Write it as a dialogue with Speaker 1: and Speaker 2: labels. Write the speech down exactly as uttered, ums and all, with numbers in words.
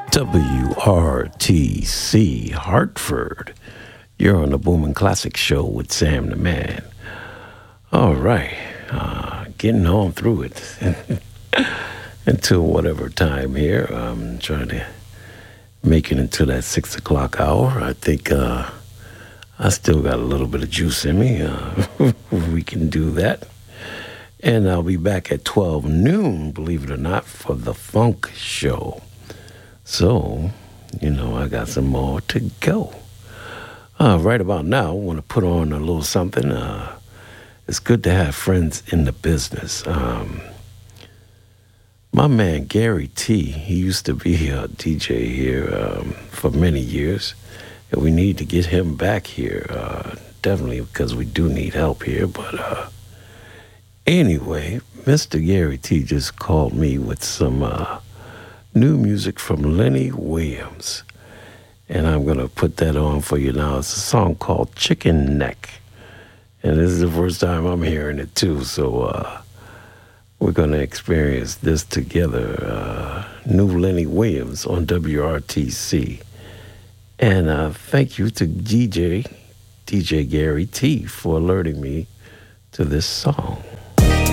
Speaker 1: W R T C Hartford. You're on the Booming Classic Show with Sam the Man. All right, uh, getting on through it until whatever time here. I'm trying to make it into that six o'clock hour. I think uh, I still got a little bit of juice in me. Uh, we can do that. And I'll be back at twelve noon, believe it or not, for the Funk Show. So, you know, I got some more to go. Uh, right about now, I want to put on a little something. Uh, it's good to have friends in the business. Um, my man Gary T, he used to be a D J here um, for many years, and we need to get him back here. Uh, definitely, because we do need help here. But uh, anyway, Mister Gary T just called me with some uh, new music from Lenny Williams. And I'm going to put that on for you now. It's a song called Chicken Neck. And this is the first time I'm hearing it, too. So uh, we're going to experience this together. Uh, new Lenny Williams on W R T C. And uh, thank you to D J, D J Gary T, for alerting me to this song.